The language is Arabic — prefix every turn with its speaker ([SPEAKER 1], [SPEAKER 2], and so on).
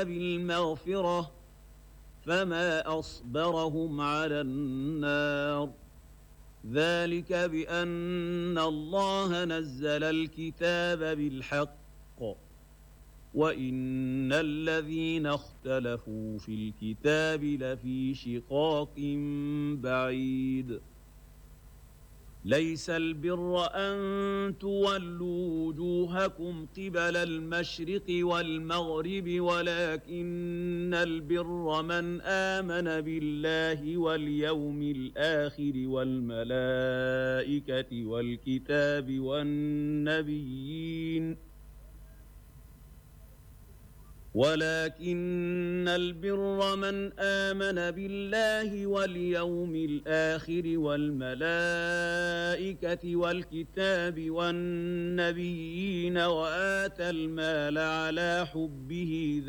[SPEAKER 1] بالمغفرة فما أصبرهم على النار ذلك بأن الله نزل الكتاب بالحق وإن الذين اختلفوا في الكتاب لفي شقاق بعيد ليس البر أن تولوا وجوهكم قبل المشرق والمغرب ولكن البر من آمن بالله واليوم الآخر والملائكة والكتاب والنبيين ولكن البر من آمن بالله واليوم الآخر والملائكة والكتاب والنبيين وآتى المال على حبه